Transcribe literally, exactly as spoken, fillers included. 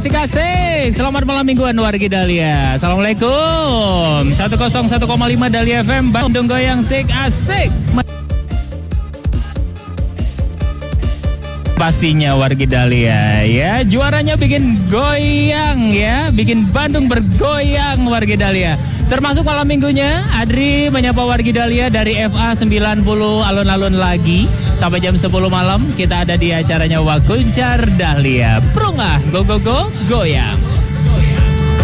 asik-asik. Selamat malam mingguan wargi Dahlia. Assalamualaikum. seratus satu koma lima Dahlia F M Bandung goyang sik asik. Pastinya wargi Dahlia ya, juaranya bikin goyang ya, bikin Bandung bergoyang wargi Dahlia. Termasuk malam minggunya Adri menyapa wargi Dahlia dari F A sembilan puluh alun-alun lagi. Sampai jam sepuluh malam kita ada di acaranya Wakuncar Dahlia. Prungah, go go go, goyang.